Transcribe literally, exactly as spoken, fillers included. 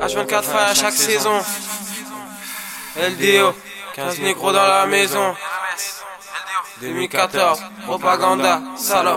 H vingt-quatre à chaque saison. L D O, quinze négros dans la maison. deux mille quatorze, propaganda, salope.